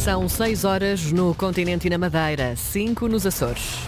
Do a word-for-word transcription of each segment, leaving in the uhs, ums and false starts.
São seis horas no continente e na Madeira, cinco nos Açores.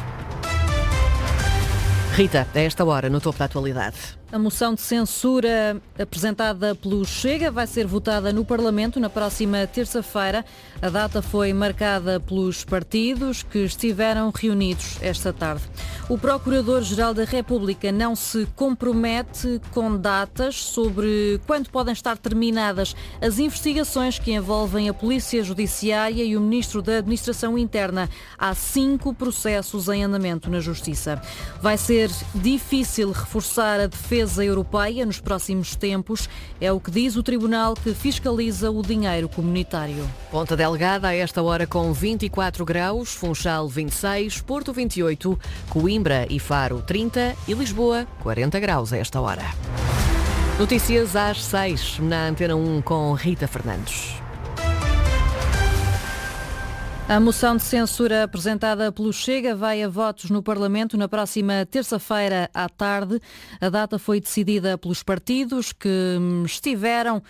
Rita, a esta hora, no topo da atualidade. A moção de censura apresentada pelo Chega vai ser votada no Parlamento na próxima terça-feira. A data foi marcada pelos partidos que estiveram reunidos esta tarde. O Procurador-Geral da República não se compromete com datas sobre quando podem estar terminadas as investigações que envolvem a Polícia Judiciária e o Ministro da Administração Interna. Há cinco processos em andamento na Justiça. Vai ser difícil reforçar a defesa europeia nos próximos tempos, é o que diz o tribunal que fiscaliza o dinheiro comunitário. Ponta Delgada a esta hora com vinte e quatro graus, Funchal vinte e seis, Porto vinte e oito, Coimbra e Faro trinta e Lisboa quarenta graus a esta hora. Notícias às seis na Antena um com Rita Fernandes. A moção de censura apresentada pelo Chega vai a votos no Parlamento na próxima terça-feira à tarde. A data foi decidida pelos partidos que estiveram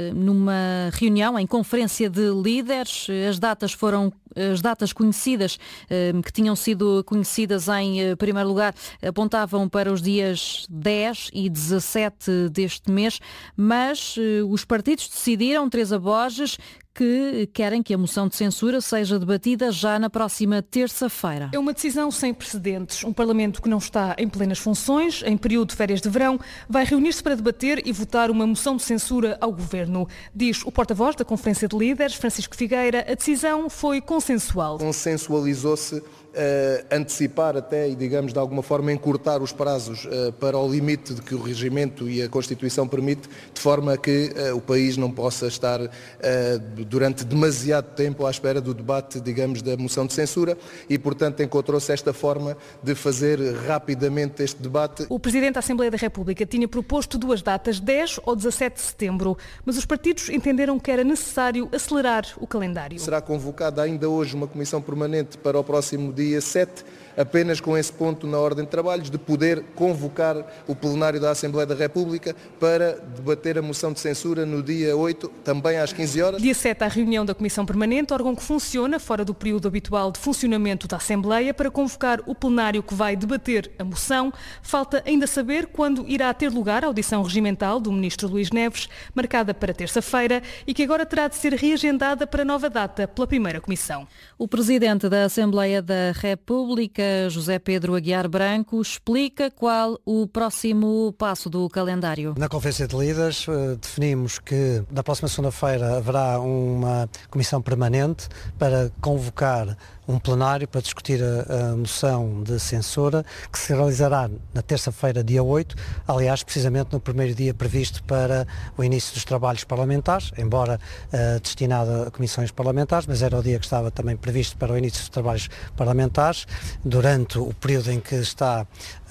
numa reunião em conferência de líderes. As datas foram As datas conhecidas, que tinham sido conhecidas em primeiro lugar, apontavam para os dias dez e dezassete deste mês, mas os partidos decidiram, Teresa Borges, que querem que a moção de censura seja debatida já na próxima terça-feira. É uma decisão sem precedentes. Um Parlamento que não está em plenas funções, em período de férias de verão, vai reunir-se para debater e votar uma moção de censura ao Governo. Diz o porta-voz da Conferência de Líderes, Francisco Figueira, a decisão foi consensual. Consensualizou-se Uh, antecipar até e, digamos, de alguma forma encurtar os prazos uh, para o limite de que o regimento e a Constituição permite, de forma a que uh, o país não possa estar uh, durante demasiado tempo à espera do debate, digamos, da moção de censura e, portanto, encontrou-se esta forma de fazer rapidamente este debate. O Presidente da Assembleia da República tinha proposto duas datas, dez ou dezassete de setembro, mas os partidos entenderam que era necessário acelerar o calendário. Será convocada ainda hoje uma comissão permanente para o próximo dia dia sete, apenas com esse ponto na ordem de trabalhos, de poder convocar o plenário da Assembleia da República para debater a moção de censura no dia oito, também às quinze horas. Dia sete, a reunião da Comissão Permanente, órgão que funciona fora do período habitual de funcionamento da Assembleia, para convocar o plenário que vai debater a moção. Falta ainda saber quando irá ter lugar a audição regimental do Ministro Luís Neves, marcada para terça-feira e que agora terá de ser reagendada para nova data pela primeira Comissão. O Presidente da Assembleia da República, José Pedro Aguiar Branco, explica qual o próximo passo do calendário. Na Conferência de Líderes definimos que na próxima segunda-feira haverá uma comissão permanente para convocar um plenário para discutir a, a moção de censura, que se realizará na terça-feira, dia oito, aliás, precisamente no primeiro dia previsto para o início dos trabalhos parlamentares, embora uh, destinado a comissões parlamentares, mas era o dia que estava também previsto para o início dos trabalhos parlamentares, durante o período em que está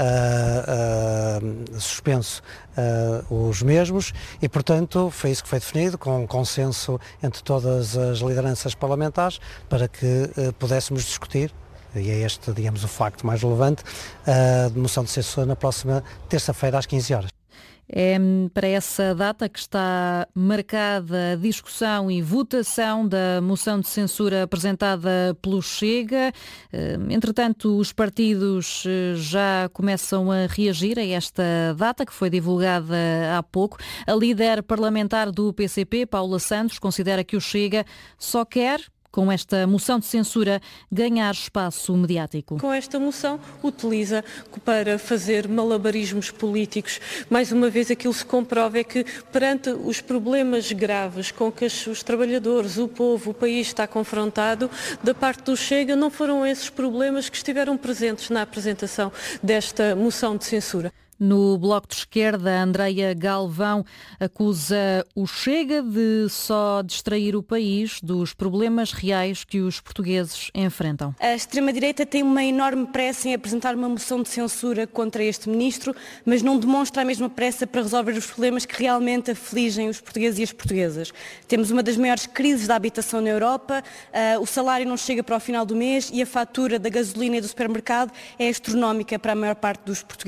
uh, uh, suspenso uh, os mesmos, e, portanto, foi isso que foi definido, com um consenso entre todas as lideranças parlamentares, para que uh, pudesse discutir, e é este, digamos, o facto mais relevante, a moção de censura na próxima terça-feira às quinze horas. É para essa data que está marcada a discussão e votação da moção de censura apresentada pelo Chega. Entretanto, os partidos já começam a reagir a esta data, que foi divulgada há pouco. A líder parlamentar do P C P, Paula Santos, considera que o Chega só quer, com esta moção de censura, ganhar espaço mediático. Com esta moção, utiliza para fazer malabarismos políticos. Mais uma vez, aquilo que se comprova é que, perante os problemas graves com que os trabalhadores, o povo, o país está confrontado, da parte do Chega, não foram esses problemas que estiveram presentes na apresentação desta moção de censura. No Bloco de Esquerda, Andreia Galvão acusa o Chega de só distrair o país dos problemas reais que os portugueses enfrentam. A extrema-direita tem uma enorme pressa em apresentar uma moção de censura contra este ministro, mas não demonstra a mesma pressa para resolver os problemas que realmente afligem os portugueses e as portuguesas. Temos uma das maiores crises da habitação na Europa, uh, o salário não chega para o final do mês e a fatura da gasolina e do supermercado é astronómica para a maior parte dos portugueses.